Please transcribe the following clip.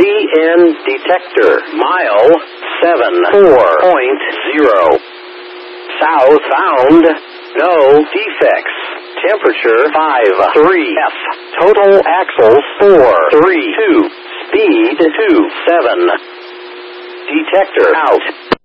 CN detector. Mile 74.0. Southbound. No defects. Temperature 53F. Total axles 432. Speed 27. Detector out.